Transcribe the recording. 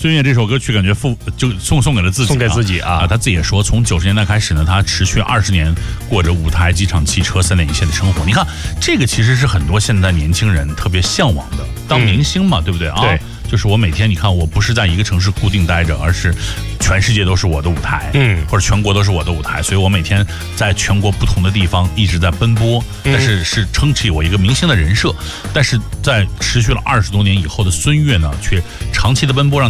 孙悦这首歌曲感觉就送给了自己， 送给自己啊！ 他自己也说，从90年代开始呢，他持续20年过着舞台、机场、汽车3点一线的生活。你看，这个其实是很多现在年轻人特别向往的，当明星嘛，对不对啊？ 对， 就是我每天你看，我不是在一个城市固定待着，而是全世界都是我的舞台，或者全国都是我的舞台，所以我每天在全国不同的地方一直在奔波，但是撑起我一个明星的人设。但是在持续了20多年以后的孙悦呢，却长期的奔波让